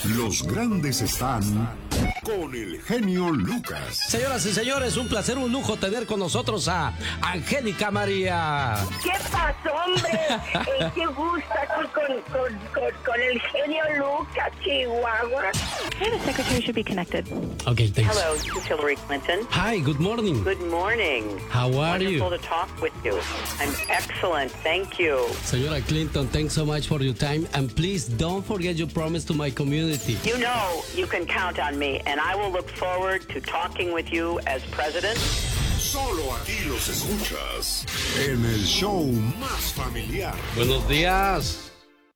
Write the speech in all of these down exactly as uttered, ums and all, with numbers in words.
Los grandes están con el genio Lucas. Señoras y señores, un placer, un lujo tener con nosotros a Angélica María. ¿Qué pasó, hombre? Eh, qué gusto aquí con, con, con, con el genio Lucas, Chihuahua. Hey, the secretary should be connected. Okay, thanks. Hello, this is Hillary Clinton. Hi, good morning. Good morning. How are Wonderful you? to talk with you. I'm excellent, thank you. Señora Clinton, thanks so much for your time, and please don't forget your promise to my community. You know you can count on me, and I will look forward to talking with you as president. Solo aquí los escuchas en el show más familiar. Buenos días.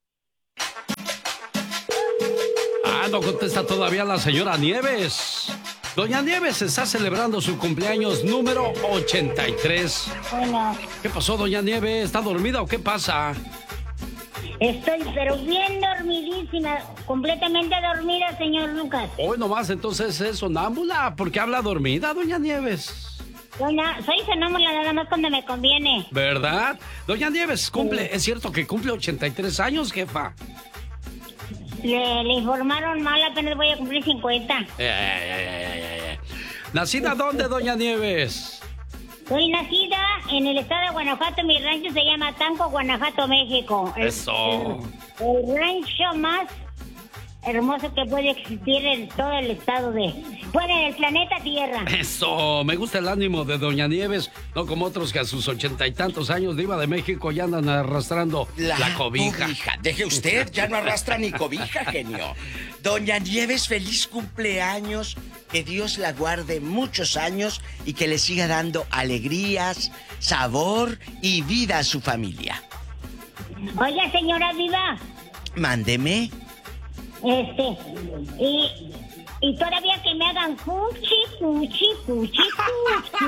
Ah, no contesta todavía la señora Nieves. Doña Nieves está celebrando su cumpleaños número ochenta y tres. Bueno, ¿Qué pasó, doña Nieves? ¿Está dormida o qué pasa? estoy pero bien dormidísima, completamente dormida, señor Lucas. Hoy nomás, entonces es sonámbula. ¿Por qué habla dormida, doña Nieves? Doña, soy sonámbula nada más cuando me conviene. ¿Verdad? Doña Nieves, cumple, ¿es cierto que cumple ochenta y tres años, jefa? Le, le informaron mal, apenas voy a cumplir cincuenta. Eh, eh, eh, eh, eh. ¿Nacida dónde, doña Nieves? Soy nacida en el estado de Guanajuato, mi rancho se llama Tanco, Guanajuato, México. El- Eso. El, el rancho más hermoso que puede existir en todo el estado de... Bueno, en el planeta Tierra. Eso, me gusta el ánimo de doña Nieves, no como otros que a sus ochenta y tantos años diva de México ya andan arrastrando la, la cobija. cobija. Deje usted, ya no arrastra ni cobija, genio. Doña Nieves, feliz cumpleaños. Que Dios la guarde muchos años y que le siga dando alegrías, sabor y vida a su familia. Oiga, señora Viva, Mándeme. este, y, y todavía que me hagan cuchi, cuchi, cuchi, cuchi.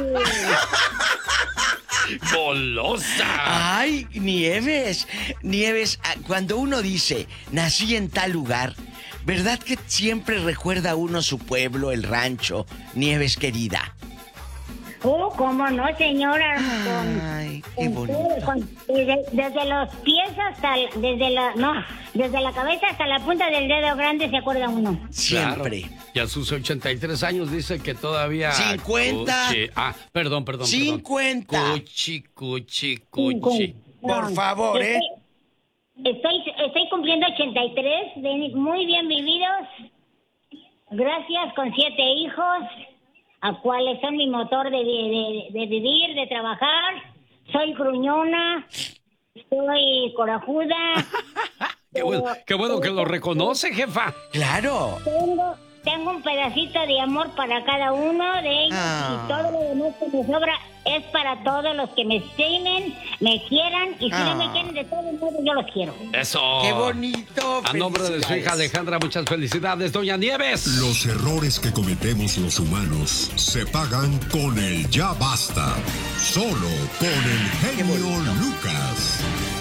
¡Golosa! Ay, Nieves, Nieves, ah, cuando uno dice, nací en tal lugar, ¿verdad que siempre recuerda uno su pueblo, el rancho, Nieves querida? Oh, cómo no, señora. Ay, Con, qué con bonito. todo, con- desde, desde los pies hasta, el- desde la, no, desde la cabeza hasta la punta del dedo grande se acuerda uno. Siempre. Claro. Y a sus ochenta y tres años dice que todavía... cincuenta. Cuchi. Ah, perdón, perdón, perdón. cincuenta. Cuchi, cuchi, cuchi. Por favor, ¿eh? Estoy, estoy, estoy cumpliendo ochenta y tres, de- muy bien vividos. Gracias, con siete hijos, a cuales son mi motor de, de, de vivir, de trabajar. Soy gruñona, soy corajuda. Qué bueno, pero- qué bueno que lo reconoce, jefa. Claro. Tengo, tengo un pedacito de amor para cada uno de ellos Ah. y todo lo demás que me sobra es para todos los que me estimen, me quieran y si Ah. no me quieren de todos modos yo los quiero. Eso. Qué bonito. A nombre de su hija Felicidades. Alejandra, muchas felicidades, doña Nieves. Los errores que cometemos los humanos se pagan con el ya basta. Solo con el genio Lucas.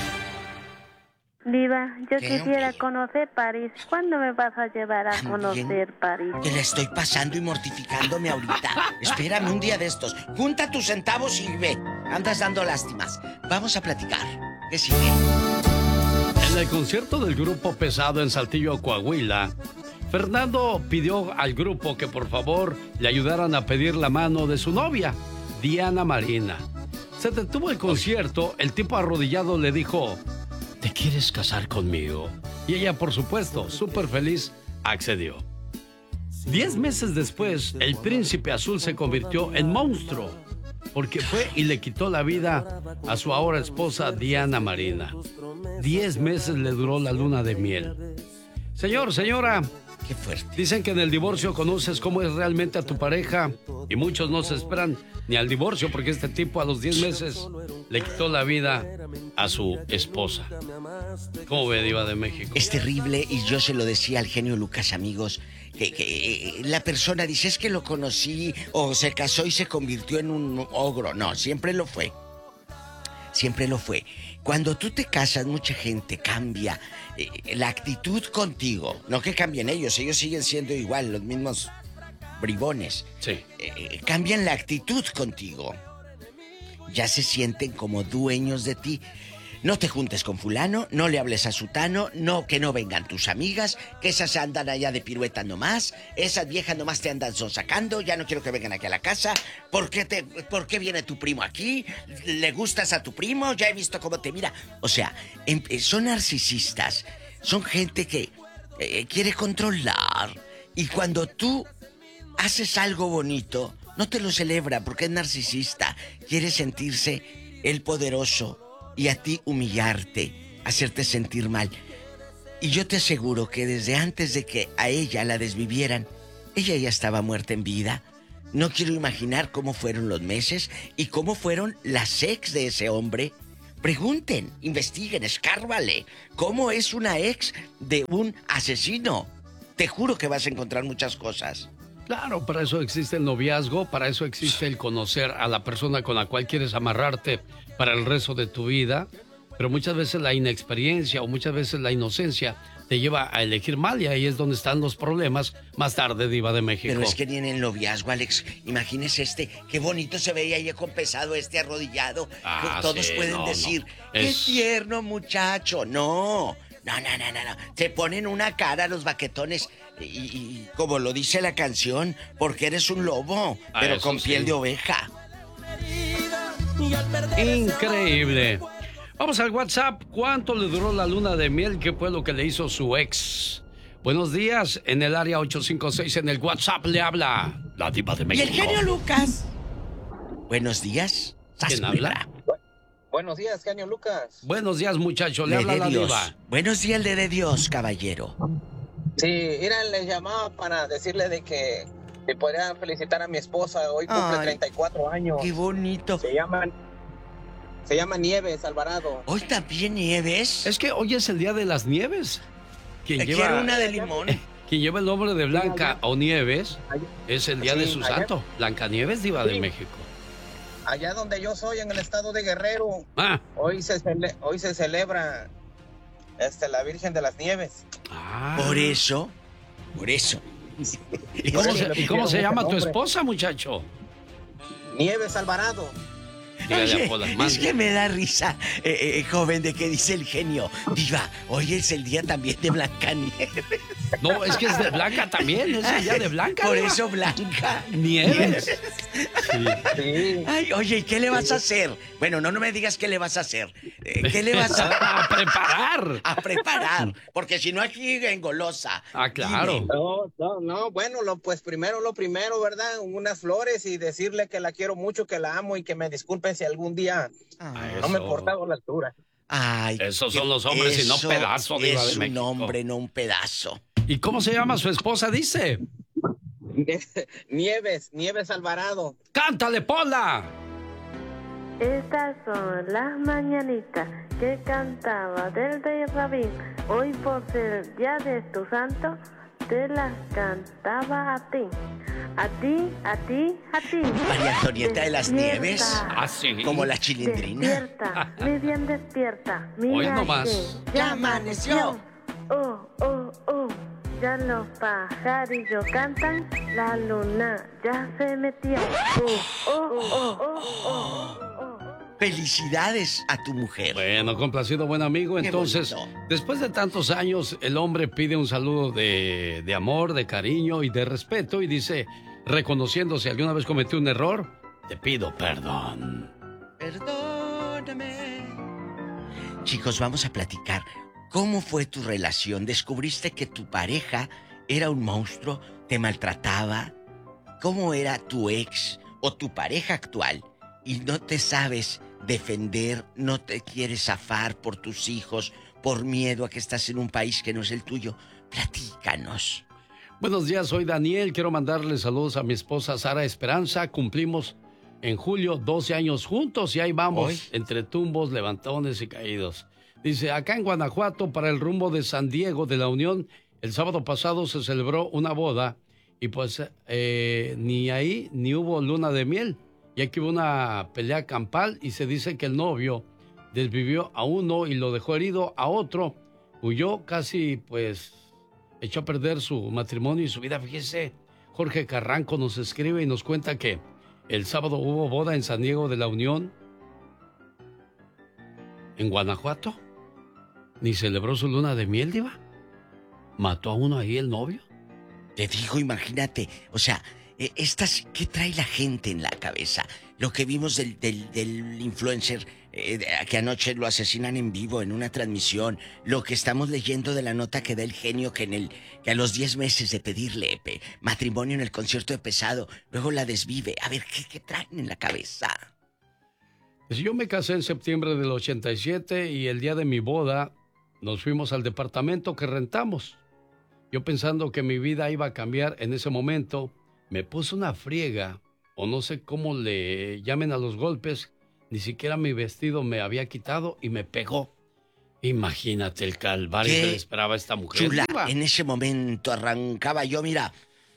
Diva, yo ¿Qué, quisiera hombre? conocer París. ¿Cuándo me vas a llevar a También. conocer París? Que la estoy pasando y mortificándome ahorita. Espérame un día de estos. Junta tus centavos y ve. Andas dando lástimas. Vamos a platicar. ¿Qué sigue? En el concierto del grupo Pesado en Saltillo, Coahuila, Fernando pidió al grupo que por favor le ayudaran a pedir la mano de su novia, Diana Marina. Se detuvo el concierto, el tipo arrodillado le dijo, ¿te quieres casar conmigo? Y ella, por supuesto, súper feliz, accedió. Diez meses después, el príncipe azul se convirtió en monstruo, porque fue y le quitó la vida a su ahora esposa Diana Marina. Diez meses le duró la luna de miel. Señor, señora, Qué fuerte. dicen que en el divorcio conoces cómo es realmente a tu pareja y muchos no se esperan ni al divorcio porque este tipo a los diez meses le quitó la vida a su esposa. ¿Cómo ve, Diva de México? Es terrible y yo se lo decía al genio Lucas, amigos, que, que, eh, la persona dice es que lo conocí o se casó y se convirtió en un ogro. No, siempre lo fue. Siempre lo fue. Cuando tú te casas, mucha gente cambia eh, la actitud contigo. No que cambien ellos, ellos siguen siendo igual, los mismos bribones. Sí. Eh, cambian la actitud contigo. Ya se sienten como dueños de ti. no te juntes con fulano, no le hables a sutano, no, que no vengan tus amigas, que esas andan allá de pirueta nomás, esas viejas nomás te andan sacando, ya no quiero que vengan aquí a la casa. ¿Por qué, te, ¿Por qué viene tu primo aquí? ¿Le gustas a tu primo? Ya he visto cómo te mira. O sea, em, son narcisistas, son gente que eh, quiere controlar. Y cuando tú haces algo bonito, no te lo celebra porque es narcisista. Quiere sentirse el poderoso y a ti humillarte, hacerte sentir mal. Y yo te aseguro que desde antes de que a ella la desvivieran, ella ya estaba muerta en vida. No quiero imaginar cómo fueron los meses y cómo fueron las ex de ese hombre. Pregunten, investiguen, escárbale. ¿Cómo es una ex de un asesino? Te juro que vas a encontrar muchas cosas. Claro, para eso existe el noviazgo, para eso existe el conocer a la persona con la cual quieres amarrarte para el resto de tu vida. Pero muchas veces la inexperiencia o muchas veces la inocencia te lleva a elegir mal y ahí es donde están los problemas más tarde, Diva de México. Pero es que ni en el noviazgo, Alex, imagínese este, qué bonito se veía ahí con pesado este arrodillado. Ah, Todos sí, pueden no, decir, no. qué Es... tierno muchacho. No, no, no, no, no, no. Se ponen una cara los baquetones y, y como lo dice la canción, porque eres un lobo, Ah, pero eso con piel sí. de oveja. Increíble. Vamos al WhatsApp. ¿Cuánto le duró la luna de miel? ¿Qué fue lo que le hizo su ex? Buenos días. En el área ocho cinco seis, en el WhatsApp le habla la Diva de Y México. el genio Lucas. Buenos días. ¿Quién habla? Buenos días, genio Lucas. Buenos días, muchacho. Le Le habla de la Dios. Diva. Buenos días, le de Dios, caballero. Sí, mira, les llamaba para decirle de que me podría felicitar a mi esposa. Hoy cumple Ay, treinta y cuatro años. Qué bonito. Se llama, se llama Nieves Alvarado. Hoy también Nieves. Es que hoy es el día de las nieves. Quien Quiero lleva, una de limón. quien lleva el nombre de Blanca o Nieves es el día Sí, de su allá. santo. Blanca Nieves, Diva Sí. de México. Allá donde yo soy, en el estado de Guerrero, Ah. hoy se cele- hoy se celebra este, la Virgen de las Nieves. Ah. Por eso, por eso. ¿Y cómo, Por se, eso le y cómo se pusieron llama ese tu nombre. esposa, muchacho? Nieves Alvarado. Dígale a Oye, Pola, es mande. que me da risa, eh, eh, joven, de que dice el genio. Diva, hoy es el día también de Blancanieves. No, es que es de Blanca también, es el día de Blanca. Por Diva. eso Blanca. Nieves. Sí. Sí. Ay, oye, ¿y qué le vas a hacer? Bueno, no, no me digas qué le vas a hacer. Eh, ¿Qué le vas a... A preparar. A preparar, porque si no aquí engolosa. Ah, claro. Dime. No, no, no, bueno, lo, pues primero lo primero, ¿verdad? Unas flores y decirle que la quiero mucho, que la amo y que me disculpe si algún día Ah, no me he Eso. portado a la altura. Ay, Esos qué- son los hombres y no eso pedazo, Diva de es un México. hombre, no un pedazo. ¿Y cómo se llama su esposa, dice? Nieves, Nieves Alvarado. ¡Cántale, Pola! Estas son las mañanitas que cantaba del rey Rabín. Hoy por ser el día de tu santo, te las cantaba a ti. A ti, a ti, a ti. María Antonieta de las Despierta. Nieves. Ah, sí. Como la chilindrina. Despierta, muy bien despierta. Mira Hoy nomás. que Ya amaneció. Oh, oh, oh. Ya los pajarillos cantan, la luna ya se metió. Oh, oh, oh, oh, oh, oh. Felicidades a tu mujer. Bueno, complacido, buen amigo. Qué Entonces, bonito. después de tantos años, el hombre pide un saludo de, de amor, de cariño y de respeto y dice, reconociendo si alguna vez cometió un error, te pido perdón. Perdóname. Chicos, vamos a platicar. ¿Cómo fue tu relación? ¿Descubriste que tu pareja era un monstruo? ¿Te maltrataba? ¿Cómo era tu ex o tu pareja actual? Y no te sabes defender, no te quieres zafar por tus hijos, por miedo a que estás en un país que no es el tuyo. Platícanos. Buenos días, soy Daniel. Quiero mandarle saludos a mi esposa Sara Esperanza. Cumplimos en julio doce años juntos y ahí vamos, ¿Hoy? entre tumbos, levantones y caídos. Dice, acá en Guanajuato, para el rumbo de San Diego de la Unión, el sábado pasado se celebró una boda y pues eh, ni ahí ni hubo luna de miel. Y aquí hubo una pelea campal y se dice que el novio desvivió a uno y lo dejó herido a otro. Huyó, casi pues echó a perder su matrimonio y su vida. Fíjese, Jorge Carranco nos escribe y nos cuenta que el sábado hubo boda en San Diego de la Unión. en Guanajuato. Ni celebró su luna de miel, Diva. ¿Mató a uno ahí el novio? Te digo, imagínate, o sea, eh, estas, ¿qué trae la gente en la cabeza? Lo que vimos del, del, del influencer eh, que anoche lo asesinan en vivo en una transmisión, lo que estamos leyendo de la nota que da el genio que en el que a los diez meses de pedirle pe, matrimonio en el concierto de Pesado, luego la desvive. A ver, ¿qué, qué traen en la cabeza? Pues yo me casé en septiembre del ochenta y siete y el día de mi boda nos fuimos al departamento que rentamos. Yo pensando que mi vida iba a cambiar en ese momento, me puse una friega, o no sé cómo le llamen a los golpes, ni siquiera mi vestido me había quitado y me pegó. Imagínate el calvario que le esperaba a esta mujer. Chula, en ese momento arrancaba yo, mira,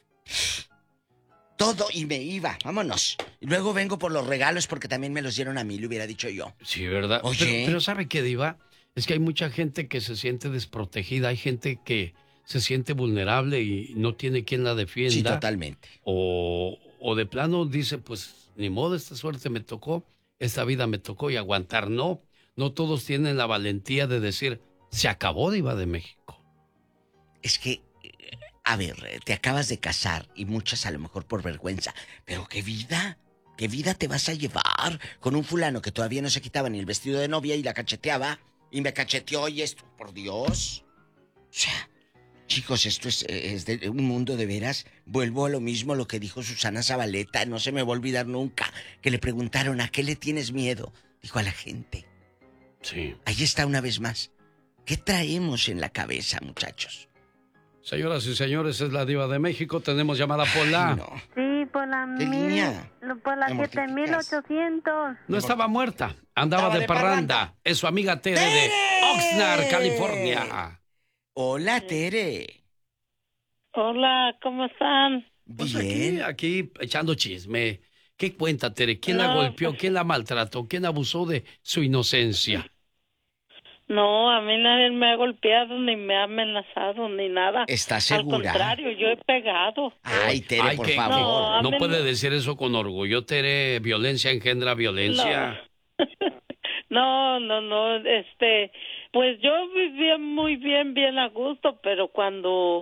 todo y me iba, vámonos. Y luego vengo por los regalos porque también me los dieron a mí, le hubiera dicho yo. Sí, ¿verdad? Oye. Pero, pero ¿sabe qué, Diva? Es que hay mucha gente que se siente desprotegida, hay gente que se siente vulnerable y no tiene quien la defienda. Sí, totalmente. O, o de plano dice, pues, ni modo, esta suerte me tocó, esta vida me tocó y aguantar. No, no todos tienen la valentía de decir, se acabó, Diva de México. Es que, a ver, te acabas de casar y muchas a lo mejor por vergüenza, pero qué vida, qué vida te vas a llevar con un fulano que todavía no se quitaba ni el vestido de novia y la cacheteaba y me cacheteó y esto, por Dios. O sea, chicos, esto es, es de un mundo de veras. Vuelvo a lo mismo, lo que dijo Susana Zabaleta, no se me va a olvidar nunca, que le preguntaron, ¿a qué le tienes miedo? Dijo, a la gente. Sí. Ahí está una vez más. ¿Qué traemos en la cabeza, muchachos? Señoras y señores, es la Diva de México. Tenemos llamada por la... No. Sí, por la ¿Qué mil, línea? por la Me siete mil ochocientos. No estaba muerta, andaba Estaba de, de parranda. parranda. Es su amiga Tere, ¡Tere! de Oxnard, California. Hola, Tere. Hola, ¿cómo están? Pues aquí, Bien. aquí echando chisme. ¿Qué cuenta, Tere? ¿Quién la No, golpeó? pues- ¿Quién la maltrató? ¿Quién abusó de su inocencia? No, a mí nadie me ha golpeado, ni me ha amenazado, ni nada. ¿Estás Al segura? contrario, yo he pegado. Ay, Tere, Ay, por que- favor. No, No a mí puede no. decir eso con orgullo, Tere. Violencia engendra violencia. No, no, no, este, pues yo vivía muy bien, bien a gusto, pero cuando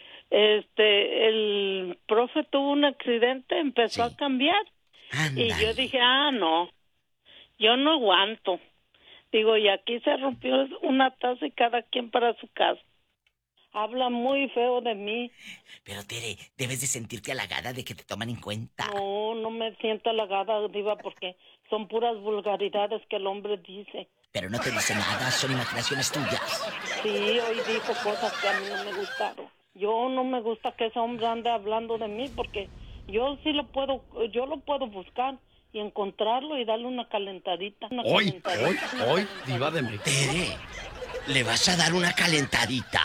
este el profe tuvo un accidente empezó Sí. a cambiar y Ándale. yo dije, ah, no, yo no aguanto. Digo, y aquí se rompió una taza y cada quien para su casa. Habla muy feo de mí. Pero, Tere, debes de sentirte halagada de que te toman en cuenta. No, no me siento halagada, Diva, porque son puras vulgaridades que el hombre dice. Pero no te dice nada, son imaginaciones tuyas. Sí, hoy dijo cosas que a mí no me gustaron. Yo no me gusta que ese hombre ande hablando de mí porque yo sí lo puedo, yo lo puedo buscar y encontrarlo y darle una calentadita. Una Hoy, calentadita, hoy, una hoy, calentadita. Diva de México. Tere, le vas a dar una calentadita.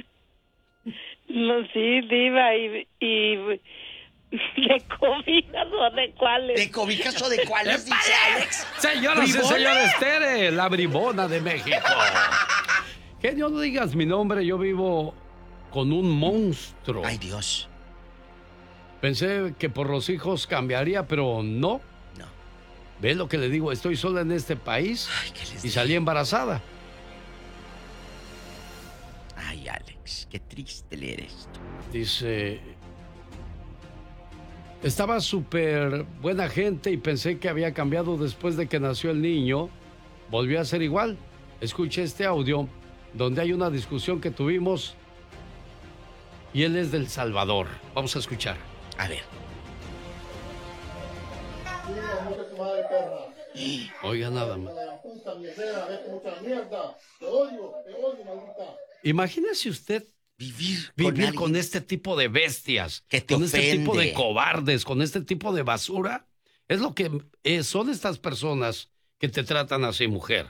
No, sí, Diva, y, y de cobijas o de cuáles. ¿De cobijas o de cuáles, dice Alex? Señoras y ¿Bribona? señores, Tere, la bribona de México. Genio, no digas mi nombre, yo vivo con un monstruo. Ay, Dios. Pensé que por los hijos cambiaría, pero no. No. ¿Ves lo que le digo? Estoy sola en este país Ay, ¿qué les y digo? salí embarazada. Ay, Alex, qué triste leer esto. Dice, estaba súper buena gente y pensé que había cambiado después de que nació el niño. Volvió a ser igual. Escuché este audio donde hay una discusión que tuvimos y él es del Salvador. Vamos a escuchar. A ver. Oiga nada más. Imagínese usted Vivir, vivir con, con alguien este tipo de bestias, que te con este tipo de ofende. cobardes, con este tipo de basura. Es lo que eh, son estas personas que te tratan así, mujer.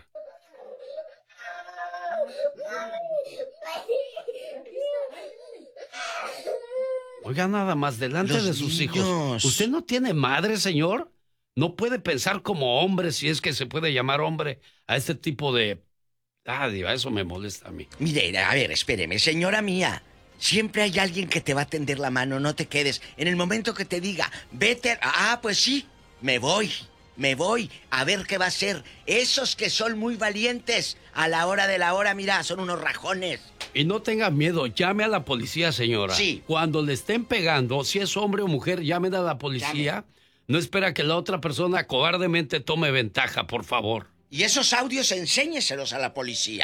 Oiga, nada más, delante Los de sus niños. hijos. ¿Usted no tiene madre, señor? ¿No puede pensar como hombre, si es que se puede llamar hombre, a este tipo de... Ah, diva, eso me molesta a mí. Mire, a ver, espéreme, señora mía. Siempre hay alguien que te va a tender la mano, no te quedes. En el momento que te diga, vete, ah, pues sí, me voy. me voy a ver qué va a hacer. Esos que son muy valientes, a la hora de la hora, mira, son unos rajones. Y no tenga miedo, llame a la policía, señora. Sí. Cuando le estén pegando, si es hombre o mujer, llamen a la policía. Llame. No espera que la otra persona cobardemente tome ventaja, por favor. Y esos audios enséñeselos a la policía.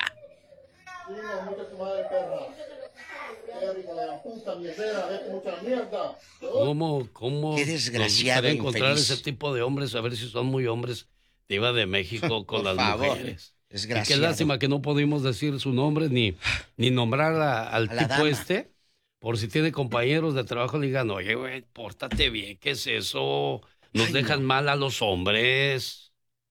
¿Cómo, cómo Qué desgraciado, nos gustaría encontrar infeliz. ese tipo de hombres, a ver si son muy hombres Diva de México con las favor, mujeres? desgraciado. Y qué lástima que no pudimos decir su nombre ni, ni nombrar a, al A la tipo dama. este, por si tiene compañeros de trabajo le digan, oye, güey, pórtate bien, ¿qué es eso? Nos Ay, dejan no. mal a los hombres.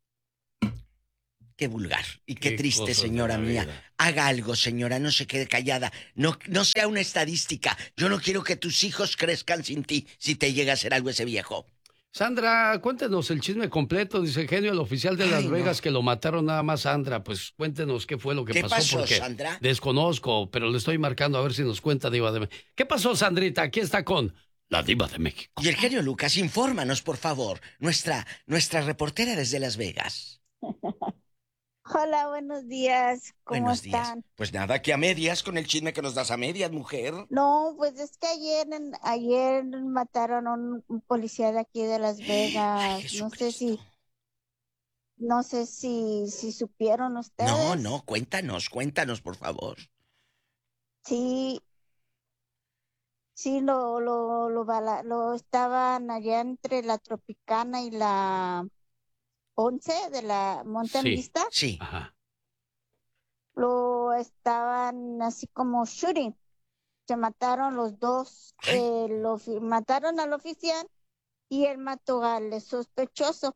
Qué vulgar y qué, Qué triste, cosas de señora la mía. vida. Haga algo, señora, no se quede callada. No, no sea una estadística. Yo no quiero que tus hijos crezcan sin ti si te llega a hacer algo ese viejo. Sandra, cuéntenos el chisme completo. Dice Genio, el oficial de Ay, Las no. Vegas, que lo mataron nada más, Sandra. Pues cuéntenos qué fue lo que ¿Qué pasó, pasó, porque Sandra? desconozco, pero le estoy marcando a ver si nos cuenta Diva de México. ¿Qué pasó, Sandrita? Aquí está con la Diva de México. Y el genio Lucas, infórmanos, por favor. Nuestra, nuestra reportera desde Las Vegas. Hola, buenos días. ¿Cómo Buenos están? días. Pues nada, que a medias con el chisme que nos das a medias, mujer. No, pues es que ayer, en- ayer mataron a un, un policía de aquí de Las Vegas. Ay, no sé si, Jesucristo. no sé si, si supieron ustedes. No, no, cuéntanos, cuéntanos, por favor. Sí, sí, lo, lo, lo, bala- lo estaban allá entre la Tropicana y la once de la Mountain Sí. Vista. Sí. Ajá. Lo estaban así como shooting. Se mataron los dos. Ay. Eh, lo fi- mataron al oficial y él mató al sospechoso.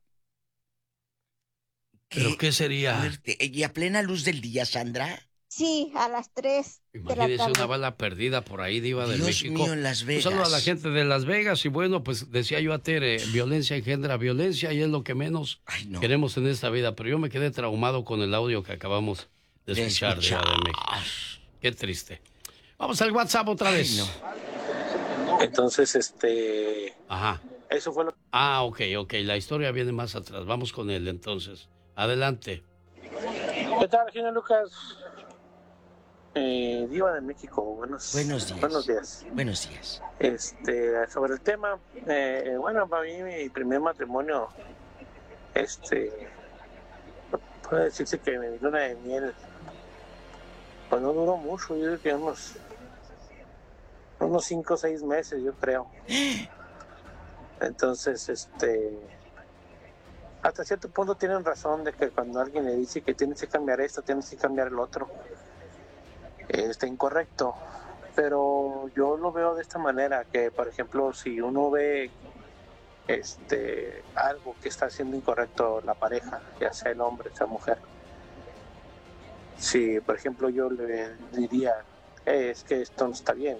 ¿Pero qué sería? fuerte. Y a plena luz del día, Sandra. Sí, a las tres de la Imagínese una tarde. bala perdida por ahí, Diva de Dios México. mío, en Las Un Vegas. saludo a la gente de Las Vegas. Y bueno, pues decía yo a Tere, violencia engendra violencia y es lo que menos Ay, no. queremos en esta vida. Pero yo me quedé traumado con el audio que acabamos de De escuchar, escuchar. Diva de México. Qué triste. Vamos al WhatsApp otra Ay, vez. no. Entonces, este, Ajá. eso fue lo Ah, ok, ok. La historia viene más atrás. Vamos con él entonces. Adelante. ¿Qué tal, genio Lucas? Eh, Diva de México, buenos, Buenos días. Buenos días. Buenos días. Este, sobre el tema, eh, bueno, para mí mi primer matrimonio, este, puede decirse que mi luna de miel, pues no duró mucho, yo creo que unos, unos cinco o seis meses, yo creo. Entonces, este, hasta cierto punto tienen razón de que cuando alguien le dice que tienes que cambiar esto, tienes que cambiar el otro, eh, está incorrecto. Pero yo lo veo de esta manera, que por ejemplo, si uno ve este algo que está haciendo incorrecto la pareja, ya sea el hombre, sea mujer, si por ejemplo yo le diría, "Eh, es que esto no está bien,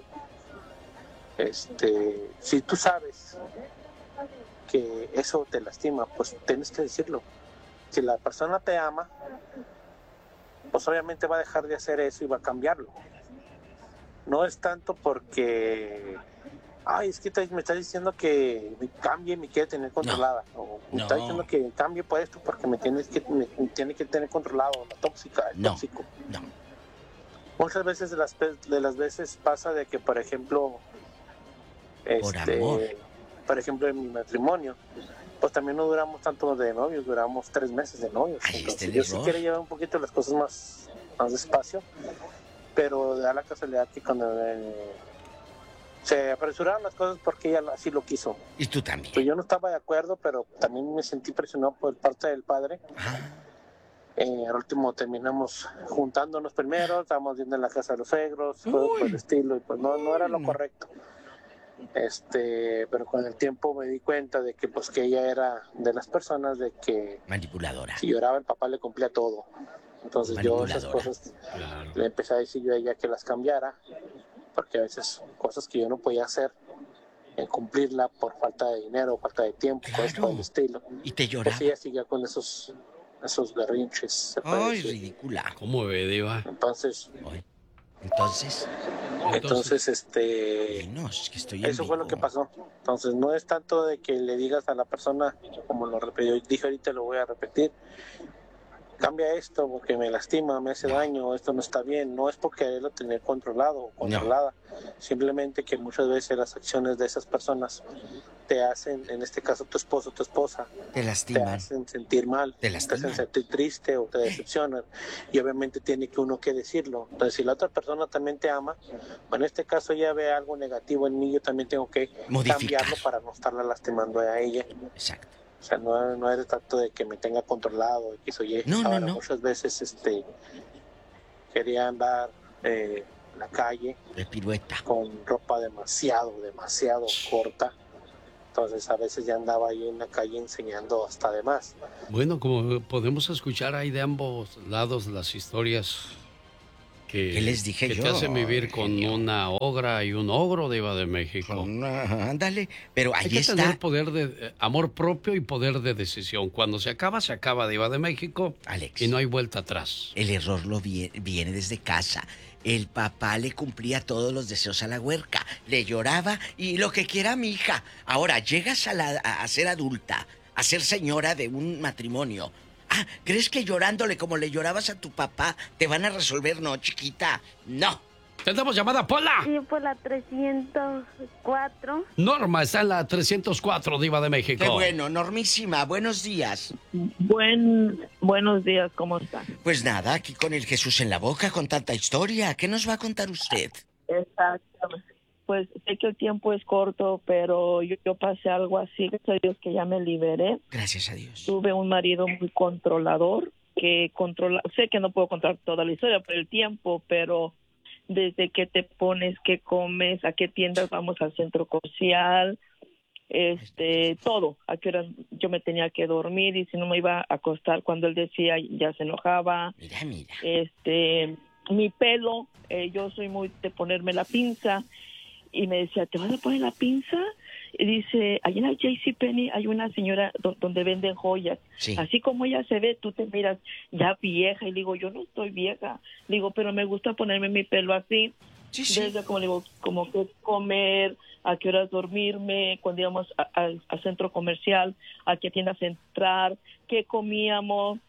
este, si tú sabes que eso te lastima, pues tienes que decirlo. Si la persona te ama, pues obviamente va a dejar de hacer eso y va a cambiarlo. No es tanto porque, ay, es que te- me está diciendo que me cambie, me quiere tener controlada. O me No. está diciendo que cambie por esto porque me tienes que, me, me tiene que tener controlado, la tóxica, el No. tóxico. No. Muchas veces de las, pe- de las veces pasa de que, por ejemplo, Por este, amor. por ejemplo, en mi matrimonio, pues también no duramos tanto de novios, duramos tres meses de novios. Ahí está Entonces, el yo sí error. quería llevar un poquito las cosas más, más despacio, pero da la casualidad que cuando eh, se apresuraron las cosas porque ella así lo quiso. Y tú también. Pues yo no estaba de acuerdo, pero también me sentí presionado por parte del padre. Ah, Eh, al último terminamos juntándonos primero, estábamos viendo en la casa de los suegros, todo Uy. por el estilo, y pues no, no era lo Uy, no. correcto. Este, pero con el tiempo me di cuenta de que pues que ella era de las personas de que manipuladora. si lloraba el papá le cumplía todo. Entonces yo esas Manipuladora. cosas Claro. le empecé a decir yo a ella que las cambiara, porque a veces cosas que yo no podía hacer en cumplirla por falta de dinero, falta de tiempo, cosas Claro. por el estilo. Y te Pues lloraba. ella seguía con esos esos berrinches, se puede Ay, decir. ridícula. ¿Cómo ve, Diva? Entonces, Ay. Entonces, Entonces, este, no, es que estoy eso fue lo que pasó. Entonces, no es tanto de que le digas a la persona, como lo repetí, dije ahorita, lo voy a repetir, cambia esto porque me lastima, me hace daño, esto no está bien. No es porque él lo tenía controlado o controlada, no. Simplemente que muchas veces las acciones de esas personas te hacen, en este caso tu esposo o tu esposa, te lastiman, te hacen sentir mal, te, te hacen sentir triste o te decepcionan, y obviamente tiene que uno que decirlo. Entonces, si la otra persona también te ama, o en este caso ella ve algo negativo en mí, yo también tengo que modificar, cambiarlo para no estarla lastimando a ella. Exacto. O sea, no, no es tanto de que me tenga controlado, que soy no, ahora, no, no. muchas veces este, quería andar eh, en la calle de pirueta con ropa demasiado, demasiado corta. Entonces a veces ya andaba ahí en la calle enseñando hasta de más. Bueno, como podemos escuchar ahí de ambos lados las historias que, ¿Qué les dije que yo? te hacen vivir con genio. Una ogra y un ogro, Diva de México. Ándale, pero ahí Hay que está. tener poder de eh, amor propio y poder de decisión. Cuando se acaba, se acaba, Diva de México. Alex, y no hay vuelta atrás. El error lo viene, viene desde casa. El papá le cumplía todos los deseos a la huerca, le lloraba y lo que quiera mi hija. Ahora llegas a, la, a, a ser adulta, a ser señora de un matrimonio. Ah, ¿crees que llorándole como le llorabas a tu papá te van a resolver? No, chiquita, no. ¡Tenemos llamada, Pola! Sí, por la trescientos cuatro. Norma está en la trescientos cuatro, Diva de México. Qué bueno, Normísima, buenos días. Buen, buenos días, ¿cómo está? Pues nada, aquí con el Jesús en la boca, con tanta historia. ¿Qué nos va a contar usted? Exactamente. Pues sé que el tiempo es corto, pero yo, yo pasé algo así, gracias a Dios que ya me liberé. Gracias a Dios. Tuve un marido muy controlador, que controla, sé que no puedo contar toda la historia por el tiempo, pero desde que te pones, qué comes, a qué tiendas vamos al centro comercial, este, todo, a qué hora yo me tenía que dormir y si no me iba a acostar cuando él decía ya se enojaba. Mira, mira. Este, mi pelo, eh, yo soy muy de ponerme la pinza y me decía, ¿te vas a poner la pinza? Y dice, allá en el JCPenney hay una señora do- donde venden joyas. Sí. Así como ella se ve, tú te miras ya vieja. Y digo, yo no estoy vieja. Digo, pero me gusta ponerme mi pelo así. Sí, sí. Desde como digo, como que comer, a qué horas dormirme, cuando íbamos al centro comercial, a qué tiendas entrar, qué comíamos.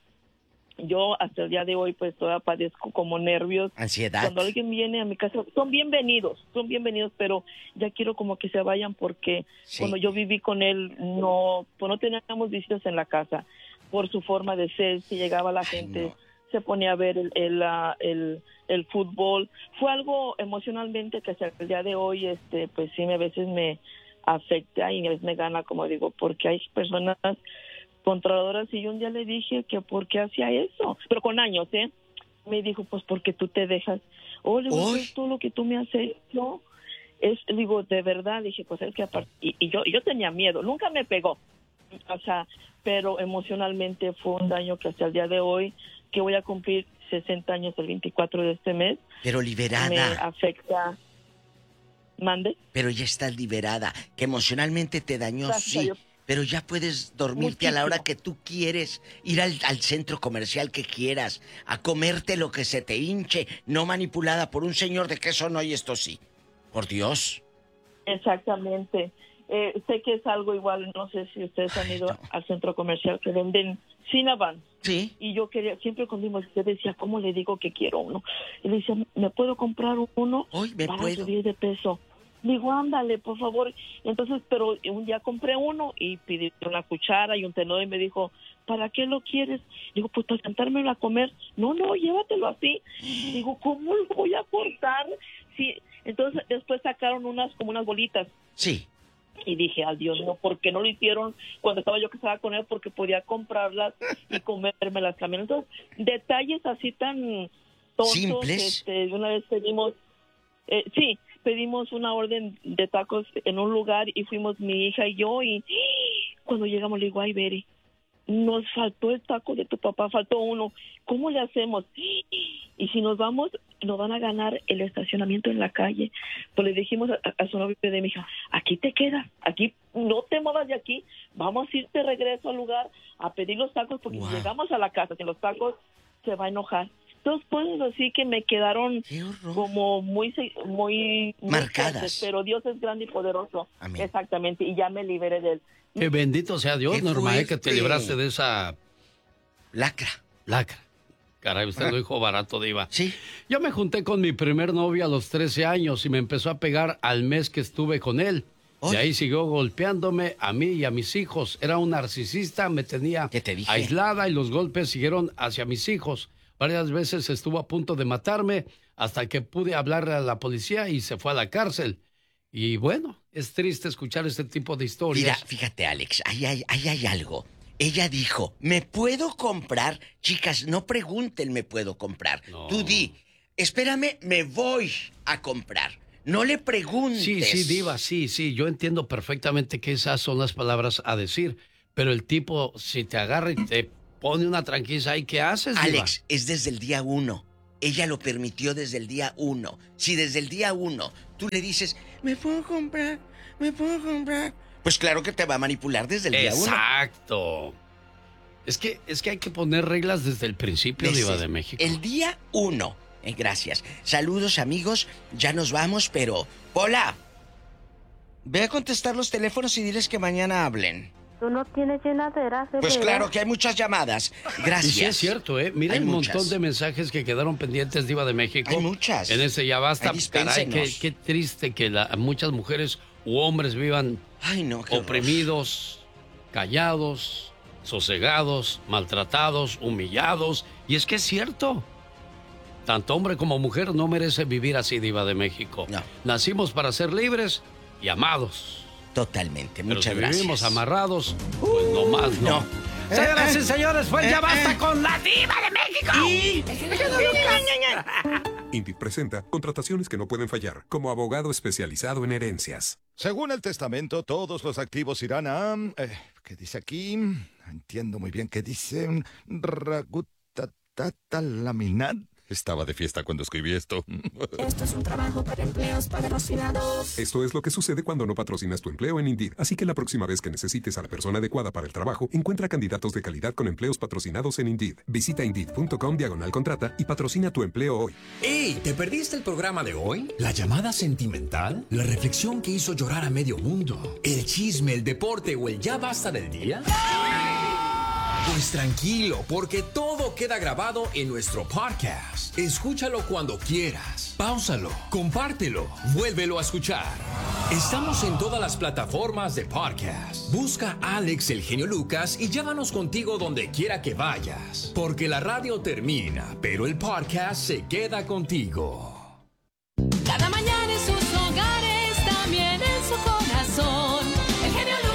Yo hasta el día de hoy pues todavía padezco como nervios. Ansiedad. Cuando alguien viene a mi casa, son bienvenidos, son bienvenidos, pero ya quiero como que se vayan porque Sí. cuando yo viví con él no, pues no teníamos visitas en la casa por su forma de ser. Si llegaba la Ay, gente, no. se ponía a ver el, el, la- el, el fútbol. Fue algo emocionalmente que hasta el día de hoy este pues sí, a veces me afecta y a veces me gana, como digo, porque hay personas controladoras y yo un día le dije que por qué hacía eso, pero con años, ¿eh? Me dijo, pues porque tú te dejas. Oh, le digo, Uy. "¿Es todo lo que tú me has hecho?" Es, digo, de verdad, dije, pues es que aparte, y, y yo, y yo tenía miedo, nunca me pegó, o sea, pero emocionalmente fue un daño que hasta el día de hoy, que voy a cumplir sesenta años el veinticuatro de este mes, Pero me liberada. afecta. ¿Mande? Pero ya estás liberada. Que emocionalmente te dañó, Gracias a sí. Dios. Pero ya puedes dormirte a la hora Muchísimo. que tú quieres, ir al, al centro comercial que quieras, a comerte lo que se te hinche, no manipulada por un señor de que eso no y esto sí. Por Dios. Exactamente. Eh, sé que es algo igual, no sé si ustedes han Ay, ido no. al centro comercial que venden Cinnabon. Sí. Y yo quería, siempre cuando íbamos, yo decía, ¿cómo le digo que quiero uno? Y le decía, ¿me puedo comprar uno? Hoy me para puedo. subir de peso. Digo, ándale, por favor. Entonces, pero un día compré uno y pedí una cuchara y un tenedor y me dijo, ¿para qué lo quieres? Digo, pues para sentármelo a comer. No, no, llévatelo así. Digo, ¿cómo lo voy a cortar? Sí. Entonces, después sacaron unas, como unas bolitas. Sí. Y dije, al Dios mío, ¿por qué no lo hicieron cuando estaba yo casada con él? Porque podía comprarlas y comérmelas también. Entonces, detalles así tan tontos. Simples. Este, una vez pedimos, eh, sí, pedimos una orden de tacos en un lugar y fuimos mi hija y yo y cuando llegamos le digo, ay, Beri, nos faltó el taco de tu papá, faltó uno. ¿Cómo le hacemos? Y si nos vamos, nos van a ganar el estacionamiento en la calle. Pues le dijimos a, a su novio de mi hija, aquí te quedas, aquí no te muevas de aquí, vamos a irte regreso al lugar a pedir los tacos porque Wow. si llegamos a la casa sin los tacos, se va a enojar. dos cosas así que me quedaron como muy, muy, muy marcadas. fuertes, pero Dios es grande y poderoso. Amén. Exactamente, y ya me liberé de él. Que bendito sea Dios, Norma, eh, que te libraste de esa... Lacra. Lacra. Caray, usted Ah. lo dijo barato, diva. Sí. Yo me junté con mi primer novio a los trece años y me empezó a pegar al mes que estuve con él. De ahí siguió golpeándome a mí y a mis hijos. Era un narcisista, me tenía aislada y los golpes siguieron hacia mis hijos. Varias veces estuvo a punto de matarme hasta que pude hablarle a la policía y se fue a la cárcel. Y bueno, es triste escuchar este tipo de historias. Mira, fíjate, Alex, ahí hay, ahí hay algo. Ella dijo, ¿me puedo comprar? Chicas, no pregunten, ¿me puedo comprar? No. Tú di, espérame, me voy a comprar. No le preguntes. Sí, sí, diva, sí, sí. Yo entiendo perfectamente que esas son las palabras a decir. Pero el tipo, si te agarra y te pone una tranquiliza ahí, ¿qué haces, diva? Alex, es desde el día uno. Ella lo permitió desde el día uno. Si desde el día uno tú le dices, ¿me puedo comprar? ¿Me puedo comprar? Pues claro que te va a manipular desde el día uno. Exacto. Es que, es que hay que poner reglas desde el principio, Desde diva de México. El día uno. Eh, gracias. Saludos, amigos. Ya nos vamos, pero... Pola, ve a contestar los teléfonos y diles que mañana hablen. ¿Tú no tienes llenadera? Pues claro que hay muchas llamadas. Gracias. Y sí es cierto, ¿eh? Mira Hay el muchas. montón de mensajes que quedaron pendientes, diva de México. Hay muchas. En ese ya basta. Ay, Caray, qué, dispénsenos. qué triste que la- muchas mujeres u hombres vivan Ay, no, qué horror. oprimidos, callados, sosegados, maltratados, humillados. Y es que es cierto. Tanto hombre como mujer no merece vivir así, diva de México. No. Nacimos para ser libres y amados. Totalmente, Pero muchas si gracias. vivimos amarrados, pues no más, no. no. Señoras Eh, y señores, pues eh, ya basta eh. con la diva de México. Indeed presenta contrataciones que no pueden fallar, como abogado especializado en herencias. Según el testamento, todos los activos irán a... Eh, ¿Qué dice aquí? No entiendo muy bien qué dice. Ragutatatalaminat. Estaba de fiesta cuando escribí esto. Esto es un trabajo para empleos patrocinados. Esto es lo que sucede cuando no patrocinas tu empleo en Indeed. Así que la próxima vez que necesites a la persona adecuada para el trabajo, encuentra candidatos de calidad con empleos patrocinados en Indeed. Visita Indeed.com diagonal contrata y patrocina tu empleo hoy. ¡Ey! ¿Te perdiste el programa de hoy? ¿La llamada sentimental? ¿La reflexión que hizo llorar a medio mundo? ¿El chisme, el deporte o el ya basta del día? Pues tranquilo, porque todo queda grabado en nuestro podcast. Escúchalo cuando quieras. Páusalo, compártelo, vuélvelo a escuchar. Estamos en todas las plataformas de podcast. Busca a Alex el Genio Lucas y llévanos contigo donde quiera que vayas. Porque la radio termina, pero el podcast se queda contigo. Cada mañana en sus hogares, también en su corazón. El genio Lucas.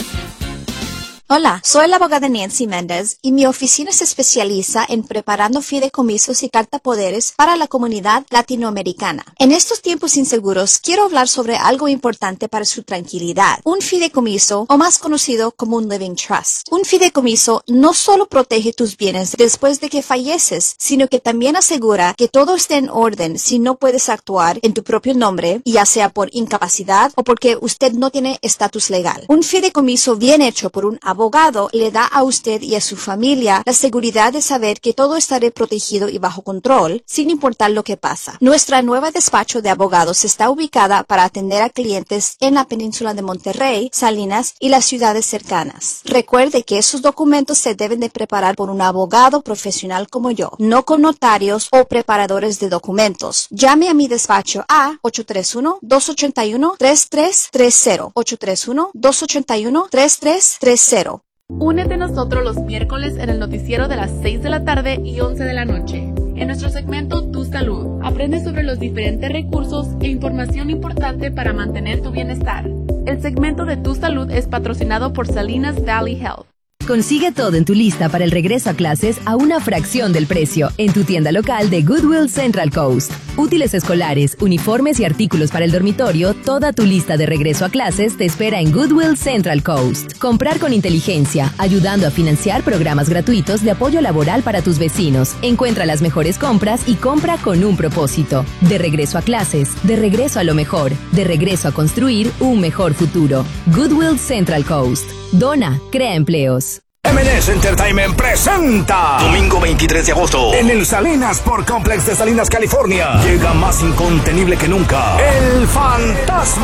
Hola, soy la abogada Nancy Méndez y mi oficina se especializa en preparando fideicomisos y cartapoderes para la comunidad latinoamericana. En estos tiempos inseguros, quiero hablar sobre algo importante para su tranquilidad. Un fideicomiso, o más conocido como un living trust. Un fideicomiso no solo protege tus bienes después de que falleces, sino que también asegura que todo esté en orden si no puedes actuar en tu propio nombre, ya sea por incapacidad o porque usted no tiene estatus legal. Un fideicomiso bien hecho por un abogado abogado le da a usted y a su familia la seguridad de saber que todo estará protegido y bajo control, sin importar lo que pasa. Nuestra nueva despacho de abogados está ubicada para atender a clientes en la península de Monterrey, Salinas y las ciudades cercanas. Recuerde que esos documentos se deben de preparar por un abogado profesional como yo, no con notarios o preparadores de documentos. Llame a mi despacho a ocho tres uno, dos ocho uno, tres tres tres cero, ocho tres uno, dos ocho uno, tres tres tres cero. Únete a nosotros los miércoles en el noticiero de las seis de la tarde y once de la noche. En nuestro segmento Tu Salud, aprende sobre los diferentes recursos e información importante para mantener tu bienestar. El segmento de Tu Salud es patrocinado por Salinas Valley Health. Consigue todo en tu lista para el regreso a clases a una fracción del precio en tu tienda local de Goodwill Central Coast. Útiles escolares, uniformes y artículos para el dormitorio, toda tu lista de regreso a clases te espera en Goodwill Central Coast. Comprar con inteligencia, ayudando a financiar programas gratuitos de apoyo laboral para tus vecinos. Encuentra las mejores compras y compra con un propósito. De regreso a clases, de regreso a lo mejor, de regreso a construir un mejor futuro. Goodwill Central Coast. Dona, crea empleos. M and S Entertainment presenta domingo veintitrés de agosto en el Salinas Sport Complex de Salinas, California. Llega más incontenible que nunca el Fantasma